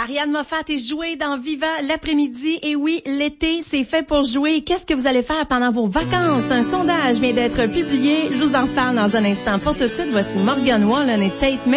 Ariane Moffat est jouée dans Viva l'après-midi. Et oui, l'été, c'est fait pour jouer. Qu'est-ce que vous allez faire pendant vos vacances? Un sondage vient d'être publié. Je vous en parle dans un instant. Pour tout de suite, voici Morgan Wallen et Tate